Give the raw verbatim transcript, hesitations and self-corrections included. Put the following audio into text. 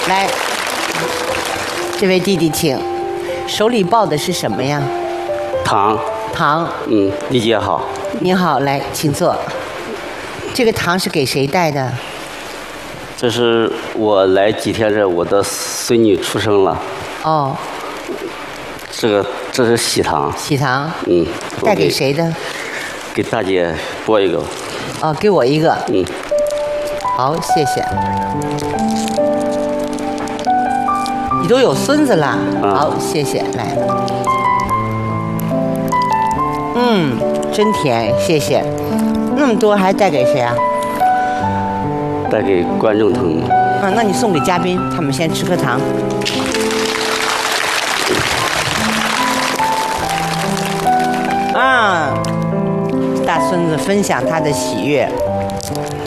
来，这位弟弟请，手里抱的是什么呀？ 糖。 糖。 嗯，李姐好。 您好，来，请坐。这个糖是给谁带的？ 这是我来几天这，我的孙女出生了。 哦。 这个这是喜糖。 喜糖。 嗯。 带给谁的？ 给大姐拨一个。 哦，给我一个。 嗯。 好，谢谢。你都有孙子了。嗯、好，谢谢。来。嗯，真甜，谢谢。那么多还带给谁啊？ 带给观众朋友们。 啊，那你送给嘉宾，他们先吃颗糖。啊，大孙子分享他的喜悦。